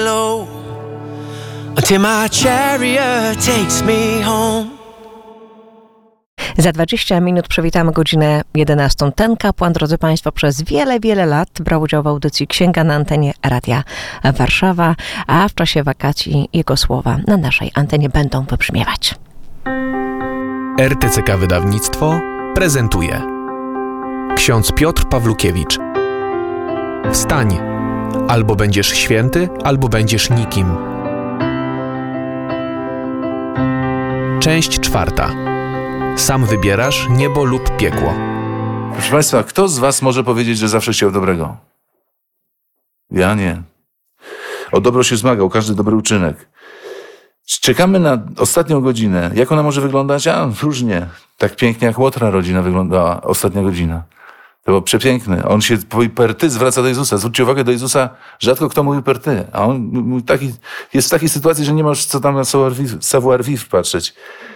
low until my chariot takes me home. Za 20 minut przywitamy godzinę 11. Ten kapłan, drodzy Państwo, przez wiele, wiele lat brał udział w audycji Księga na antenie Radia Warszawa, a w czasie wakacji jego słowa na naszej antenie będą wybrzmiewać. RTCK Wydawnictwo prezentuje ksiądz Piotr Pawlukiewicz. Wstań, albo będziesz święty, albo będziesz nikim. Część 4. Sam wybierasz niebo lub piekło. Proszę Państwa, kto z Was może powiedzieć, że zawsze chciał dobrego? Ja nie. O dobro się zmagał, każdy dobry uczynek. Czekamy na ostatnią godzinę. Jak ona może wyglądać? Różnie. Tak pięknie jak Łotra rodzina wyglądała ostatnia godzina. To było przepiękne. On się per ty zwraca do Jezusa. Zwróćcie uwagę, do Jezusa rzadko kto mówi per ty. A on jest w takiej sytuacji, że nie masz co tam na savoir-vivre patrzeć.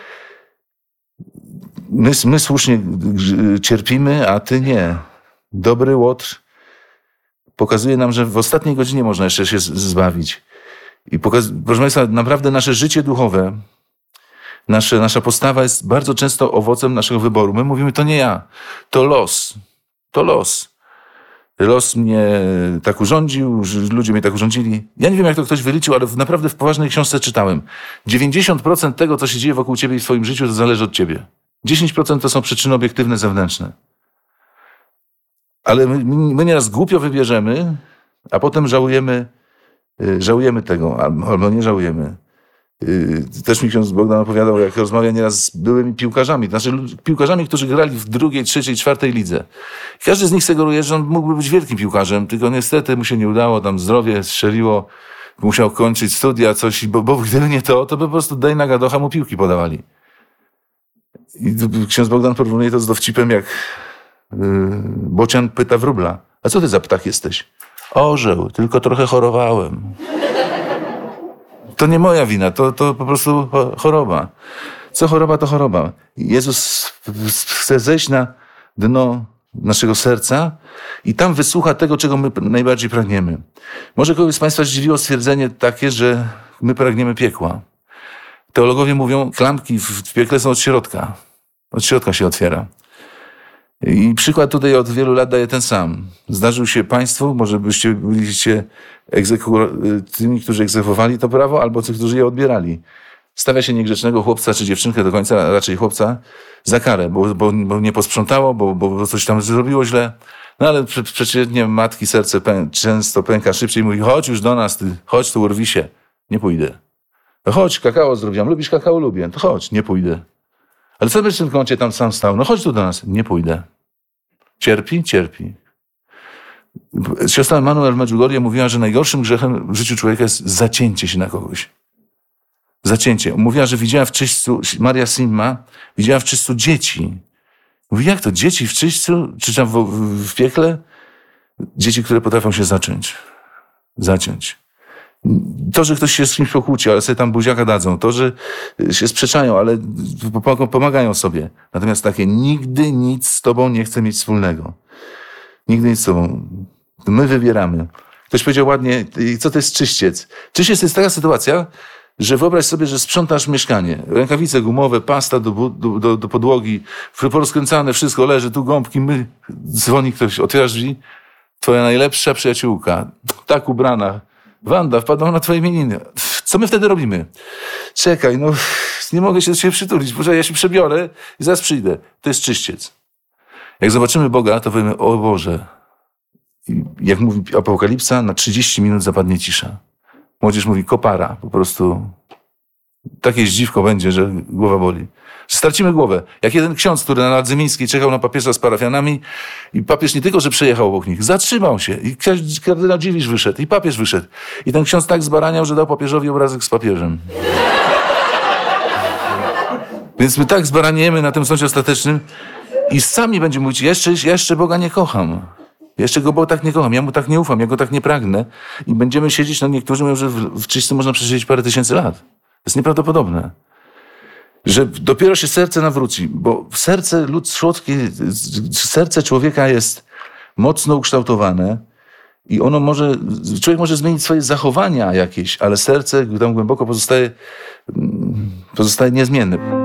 My słusznie cierpimy, a ty nie. Dobry Łotr pokazuje nam, że w ostatniej godzinie można jeszcze się zbawić. I proszę Państwa, naprawdę nasze życie duchowe, nasza postawa jest bardzo często owocem naszego wyboru. My mówimy, to nie ja, to los. To los. Los mnie tak urządził, ludzie mnie tak urządzili. Ja nie wiem, jak to ktoś wyliczył, ale naprawdę w poważnej książce czytałem. 90% tego, co się dzieje wokół ciebie i w twoim życiu, to zależy od ciebie. 10% to są przyczyny obiektywne, zewnętrzne. Ale my nieraz głupio wybierzemy, a potem żałujemy tego, albo nie żałujemy. Też mi ksiądz Bogdan opowiadał, jak rozmawia nieraz z byłymi piłkarzami. Znaczy piłkarzami, którzy grali w 2., 3., 4. lidze. Każdy z nich sugeruje, że on mógłby być wielkim piłkarzem, tylko niestety mu się nie udało, tam zdrowie strzeliło, musiał kończyć studia, coś, bo gdyby nie to by po prostu Dejna Gadocha mu piłki podawali. I ksiądz Bogdan porównuje to z dowcipem, jak bocian pyta wróbla: a co ty za ptak jesteś? Orzeł, tylko trochę chorowałem. To nie moja wina, to po prostu choroba. Co choroba, to choroba. Jezus chce zejść na dno naszego serca i tam wysłucha tego, czego my najbardziej pragniemy. Może kogoś z Państwa zdziwiło stwierdzenie takie, że my pragniemy piekła. Teologowie mówią, klamki w piekle są od środka. Od środka się otwiera. I przykład tutaj od wielu lat daje ten sam. Zdarzył się Państwu, może byliście tymi, którzy egzekwowali to prawo, albo tych, którzy je odbierali. Stawia się niegrzecznego chłopca czy dziewczynkę do końca, raczej chłopca, za karę, bo nie posprzątało, bo coś tam zrobiło źle. No ale przeciętnie matki serce często pęka szybciej i mówi: chodź już do nas, ty, chodź tu, urwij się. Nie pójdę. No chodź, kakao zrobiłam. Lubisz kakao? Lubię. To chodź, nie pójdę. Ale co byś w tym kącie tam sam stał? No chodź tu do nas. Nie pójdę. Cierpi? Cierpi. Siostra Emanuel Medjugorje mówiła, że najgorszym grzechem w życiu człowieka jest zacięcie się na kogoś. Zacięcie. Mówiła, że widziała w czyśćcu, Maria Simma, widziała w czyśćcu dzieci. Mówi, jak to? Dzieci w czyśćcu? Czy tam w piekle? Dzieci, które potrafią się zaciąć. To, że ktoś się z kimś pokłóci, ale sobie tam buziaka dadzą. To, że się sprzeczają, ale pomagają sobie. Natomiast takie: nigdy nic z tobą nie chcę mieć wspólnego. Nigdy nic z tobą. My wybieramy. Ktoś powiedział ładnie, co to jest czyściec? Czyściec to jest taka sytuacja, że wyobraź sobie, że sprzątasz mieszkanie. Rękawice gumowe, pasta do podłogi, porozkręcane, wszystko leży, tu gąbki, dzwoni ktoś, otwierasz drzwi, twoja najlepsza przyjaciółka, tak ubrana, Wanda, wpadła na twoje imieniny. Co my wtedy robimy? Czekaj, nie mogę się do ciebie przytulić, może ja się przebiorę i zaraz przyjdę. To jest czyściec. Jak zobaczymy Boga, to powiemy: o Boże. I jak mówi Apokalipsa, na 30 minut zapadnie cisza. Młodzież mówi: kopara, po prostu takie zdziwko będzie, że głowa boli. Stracimy głowę. Jak jeden ksiądz, który na Ladze Mińskiej czekał na papieża z parafianami i papież nie tylko, że przejechał obok nich, zatrzymał się i kardynał Dziwisz wyszedł i papież wyszedł. I ten ksiądz tak zbaraniał, że dał papieżowi obrazek z papieżem. Więc my tak zbaraniemy na tym sądzie ostatecznym i sami będziemy mówić: jeszcze Boga nie kocham. Jeszcze go Boga tak nie kocham, ja mu tak nie ufam, ja go tak nie pragnę. I będziemy siedzieć, niektórzy mówią, że w czyśćcu można przesiedzieć parę tysięcy lat. To jest nieprawdopodobne. Że dopiero się serce nawróci, bo serce człowieka jest mocno ukształtowane I człowiek może zmienić swoje zachowania jakieś, ale serce tam głęboko pozostaje niezmienne.